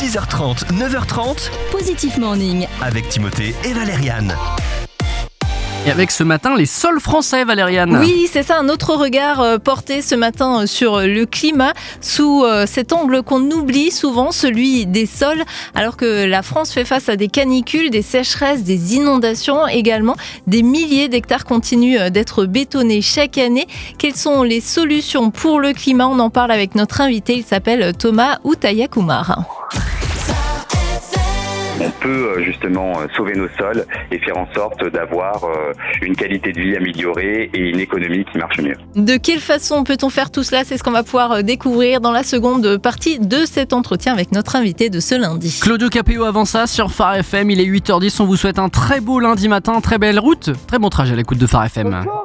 6h30, 9h30, Positif Morning. avec Timothée et Valériane. Et avec ce matin, les sols français, Valériane. Oui, c'est ça, un autre regard porté ce matin sur le climat sous cet angle qu'on oublie souvent, celui des sols, alors que la France fait face à des canicules, des sécheresses, des inondations également. Des milliers d'hectares continuent d'être bétonnés chaque année. Quelles sont les solutions pour le climat ? On en parle avec notre invité, il s'appelle Thomas Outayakumar. On peut justement sauver nos sols et faire en sorte d'avoir une qualité de vie améliorée et une économie qui marche mieux. De quelle façon peut-on faire tout cela ? C'est ce qu'on va pouvoir découvrir dans la seconde partie de cet entretien avec notre invité de ce lundi. Claudio Capéo avant ça sur Phare FM, il est 8h10, on vous souhaite un très beau lundi matin, très belle route, très bon trajet à l'écoute de Phare FM.